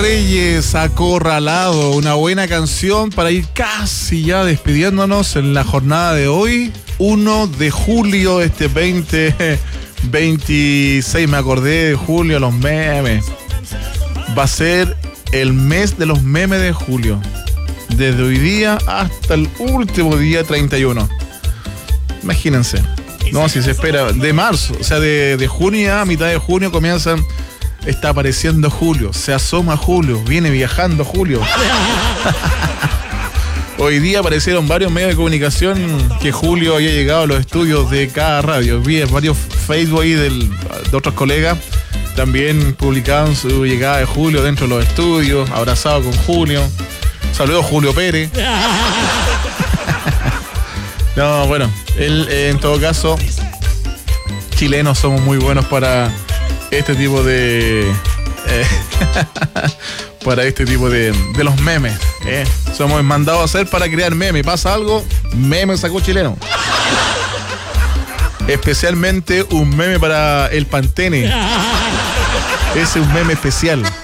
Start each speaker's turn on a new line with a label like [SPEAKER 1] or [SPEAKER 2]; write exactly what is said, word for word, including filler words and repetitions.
[SPEAKER 1] Reyes, Acorralado, una buena canción para ir casi ya despidiéndonos en la jornada de hoy, primero de julio, este veinte veintiséis, me acordé de julio, los memes. Va a ser el mes de los memes de julio, desde hoy día hasta el último día treinta y uno. Imagínense, no, si se espera, de marzo, o sea, de, de junio a mitad de junio comienzan. Está apareciendo Julio, se asoma Julio, viene viajando Julio. Hoy día aparecieron varios medios de comunicación que Julio había llegado a los estudios de cada radio. Vi varios Facebook ahí del, de otros colegas, también publicaban su llegada de Julio dentro de los estudios, abrazado con Julio. Saludos Julio Pérez. No, bueno, él, en todo caso, chilenos somos muy buenos para este tipo de eh, para este tipo de, de los memes, eh. Somos mandados a hacer para crear memes. Pasa algo, meme sacó chileno. Especialmente un meme para el Pantene. Ese es un meme especial.